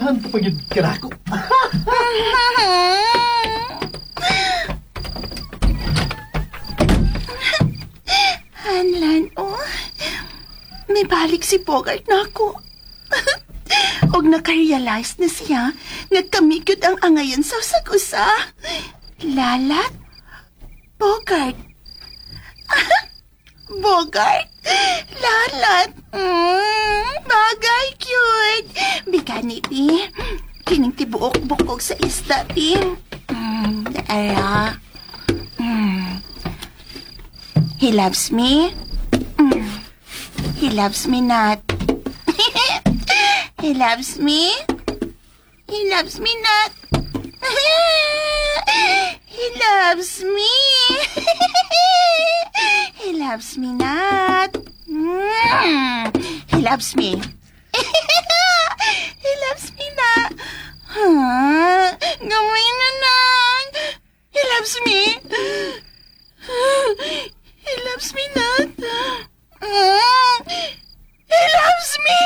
ganahan to pagid kanako. Hanlan, may balik si Bogart na ako. Og nakarealize na siya nga kami gyud ang angayon sa usag-usa. Lalat? Bogart? Bogart? Lalat? Bagay cute. Bigani ti. Kining tibuok bukog sa isda ti. Ara. He loves me. He loves me not. He loves me. He loves me not. He loves me. He loves me not. He loves me. He loves me not. Gawin na lang. He loves me. He loves me not. He loves me.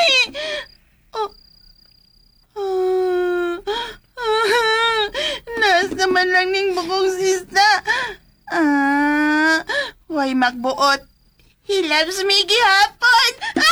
Nasa man lang ning bukong sista. Way magbuot. He loves me gihapon.